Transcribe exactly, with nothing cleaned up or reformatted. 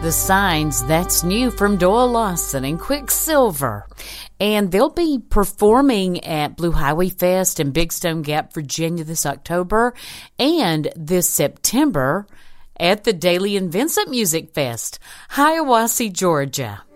The Signs, that's new from Doyle Lawson and Quicksilver. And they'll be performing at Blue Highway Fest in Big Stone Gap, Virginia this October and this September at the Daly and Vincent Music Fest, Hiawassee, Georgia.